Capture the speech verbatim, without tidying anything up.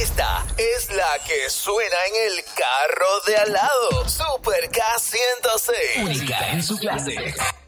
Esta es la que suena en el carro de al lado. Super K ciento seis. Única en su clase.